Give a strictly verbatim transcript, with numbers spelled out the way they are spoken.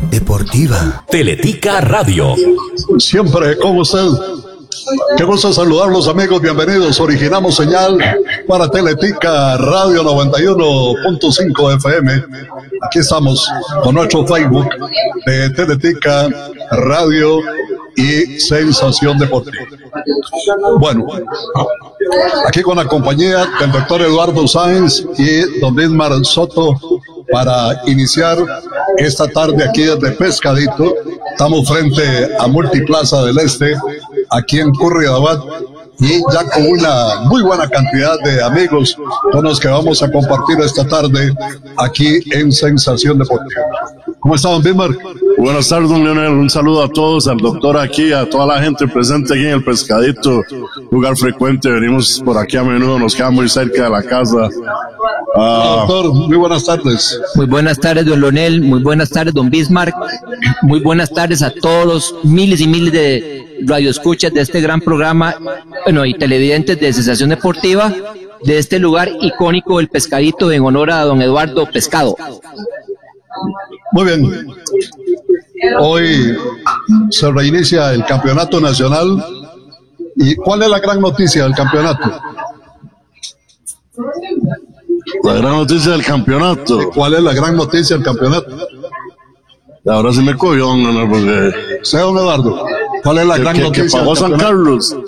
deportiva. Teletica Radio. Siempre con usted. Qué gusto saludarlos, amigos. Bienvenidos. Originamos señal para Teletica Radio noventa y uno punto cinco F M. Aquí estamos con nuestro Facebook de Teletica Radio y Sensación Deportiva. Bueno, aquí con la compañía del doctor Eduardo Sáenz y don Bismar Soto para iniciar esta tarde aquí desde Pescadito. Estamos frente a Multiplaza del Este, aquí en Curridabat, y ya con una muy buena cantidad de amigos con los que vamos a compartir esta tarde aquí en Sensación Deportiva. ¿Cómo está, don Bismar? Buenas tardes, don Leonel. Un saludo a todos, al doctor aquí, a toda la gente presente aquí en el Pescadito, lugar frecuente. Venimos por aquí a menudo, nos queda muy cerca de la casa. Uh, doctor, muy buenas tardes. Muy buenas tardes, don Leonel. Muy buenas tardes, don Bismarck. Muy buenas tardes a todos los miles y miles de radioescuchas de este gran programa, bueno, y televidentes de Sensación Deportiva, de este lugar icónico, el Pescadito, en honor a don Eduardo Pescado. Muy bien. Hoy se reinicia el campeonato nacional. ¿Y cuál es la gran noticia del campeonato? La gran noticia del campeonato. ¿Cuál es la gran noticia del campeonato? Ahora sí me cogió, don Leonel, porque... Sea don Eduardo, ¿cuál es la que, gran que, noticia que pagó del San campeonato? Carlos.